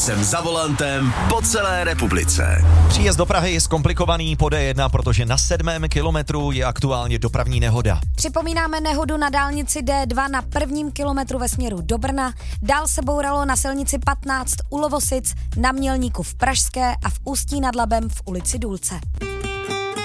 Jsem za volantem po celé republice. Příjezd do Prahy je zkomplikovaný po D1, protože na 7. kilometru je aktuálně dopravní nehoda. Připomínáme nehodu na dálnici D2 na 1. kilometru ve směru do Brna. Dál se bouralo na silnici 15 u Lovosic, na Mělníku v Pražské a v Ústí nad Labem v ulici Důlce.